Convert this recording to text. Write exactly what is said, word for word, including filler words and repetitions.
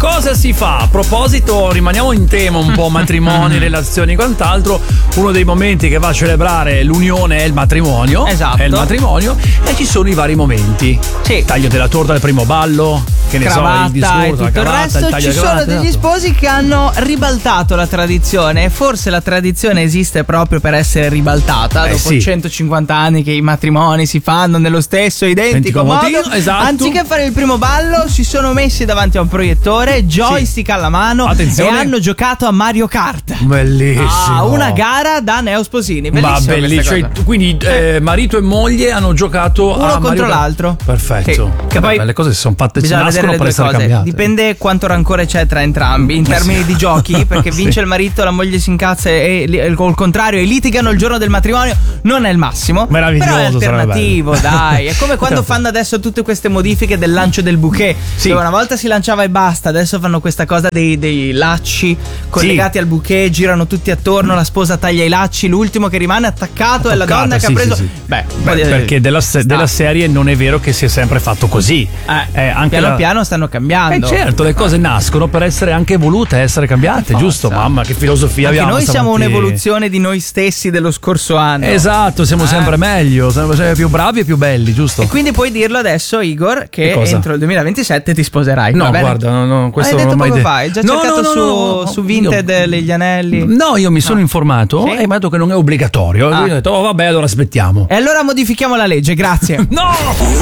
cosa si fa? A proposito, rimaniamo in tema un po' matrimoni, relazioni e quant'altro. Uno dei momenti che va a celebrare l'unione è il matrimonio. Esatto. È il matrimonio e ci sono i vari momenti. Sì. Taglio della torta al primo ballo, che ne cravatta so, il discorso, e tutto la cravatta, il resto. il taglio Ci della sono cravatta, degli esatto. sposi che hanno ribaltato la tradizione. Forse la tradizione esiste proprio per essere ribaltata. Eh, dopo sì. centocinquanta anni che i matrimoni si fanno nello stesso identico Identico modo, motivo, esatto. anziché fare il primo ballo si sono messi davanti a un proiettore, joystick alla mano, Attenzione. e hanno giocato a Mario Kart. Bellissimo. Ah, una gara da neosposini. Ma Bellissima questa bellissimo. cosa. Cioè, quindi eh, marito e moglie hanno giocato Uno a contro Mario Kart. l'altro. Perfetto. Sì. Che Vabbè, poi le cose si sono fatte, si bisogna vedere nascono le per due essere cose. cambiate. Dipende quanto rancore c'è tra entrambi in termini di giochi, perché vince Sì. il marito, la moglie si incazza e li- al contrario e litigano il giorno del matrimonio. Non è il massimo, Meraviglioso, però è sarebbe alternativo, bello. dai. È come quando fanno adesso tutte queste modifiche del lancio del bouquet. Sì. Dove una volta si lanciava e basta, adesso fanno questa cosa dei, dei lacci collegati Sì. al bouquet, girano tutti attorno, la sposa taglia i lacci, l'ultimo che rimane attaccato è la Toccata, donna che sì, ha preso. sì, sì. Beh, un po' Beh, di- perché della, se- sta. della serie non è vero che sia sempre fatto così. Eh, Eh, anche piano la- piano stanno Eh cambiando. certo, le cose nascono per essere anche volute, essere cambiate, Per giusto? forza. Mamma, che filosofia Anche abbiamo noi siamo stamattina. un'evoluzione di noi stessi dello scorso anno. Esatto, siamo Eh. sempre meglio, siamo sempre più bravi e più belli, giusto? E quindi puoi dirlo adesso, Igor, che Che cosa? entro il duemilaventisette ti sposerai. No, va bene? guarda, no, no, questo Hai non detto l'ho mai poco detto. fa, hai già No, cercato no, no, su, no, no, su io- Vinted gli anelli. No, io mi sono informato Sì? e mi ha detto che non è obbligatorio. Ah. Quindi ho detto, oh, vabbè, allora aspettiamo. E allora modifichiamo la legge, grazie. No!